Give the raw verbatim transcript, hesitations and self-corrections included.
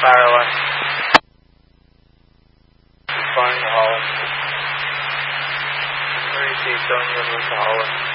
Fire line. Responding to Holland. Three C, showing you to Holland.